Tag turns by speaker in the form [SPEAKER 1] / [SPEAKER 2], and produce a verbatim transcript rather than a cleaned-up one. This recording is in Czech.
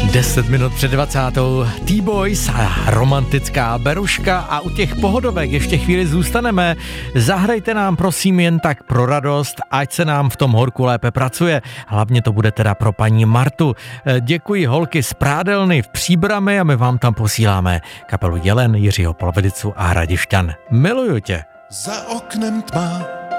[SPEAKER 1] deset minut před dvacátou T-Boys a romantická Beruška a u těch pohodovek ještě chvíli zůstaneme. Zahrajte nám prosím jen tak pro radost, ať se nám v tom horku lépe pracuje. Hlavně to bude teda pro paní Martu. Děkuji holky z Prádelny v Příbrami a my vám tam posíláme kapelu Jelen, Jiřího Polovedicu a Hradišťan. Miluju tě.
[SPEAKER 2] Za oknem tma,